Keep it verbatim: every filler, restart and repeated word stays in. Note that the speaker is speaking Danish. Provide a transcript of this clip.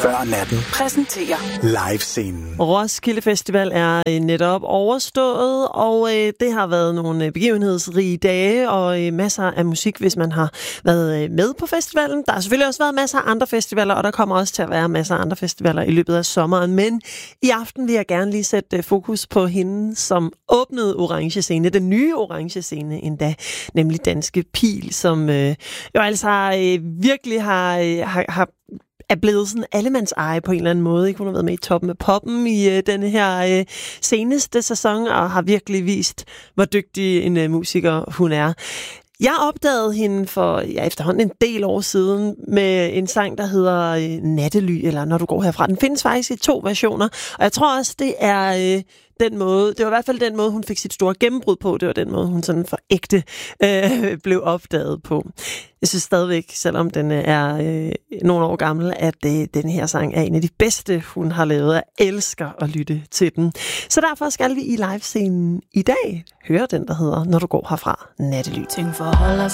Før natten præsenterer Live-scenen. Roskilde Festival er netop overstået, og øh, det har været nogle begivenhedsrige dage og øh, masser af musik, hvis man har været med på festivalen. Der har selvfølgelig også været masser af andre festivaler, og der kommer også til at være masser af andre festivaler i løbet af sommeren. Men i aften vil jeg gerne lige sætte fokus på hende, som åbnede Orange Scene, den nye Orange Scene endda, nemlig Danske Pil, som øh, jo altså øh, virkelig har, øh, har, har er blevet sådan allemands eje på en eller anden måde. Ikke? Hun har været med i Toppen af Poppen i øh, denne her øh, seneste sæson, og har virkelig vist, hvor dygtig en øh, musiker hun er. Jeg opdagede hende for ja, efterhånden en del år siden med en sang, der hedder øh, Nattely, eller Når du går herfra. Den findes faktisk i to versioner, og jeg tror også, det er øh, den måde, det var i hvert fald den måde, hun fik sit store gennembrud på. Det var den måde, hun sådan for ægte øh, blev opdaget på. Jeg synes stadigvæk, selvom den er øh, nogle år gammel, at øh, den her sang er en af de bedste, hun har lavet. Jeg elsker at lytte til den. Så derfor skal vi i livescenen i dag høre den, der hedder Når du går herfra, Nattely. Ting forholder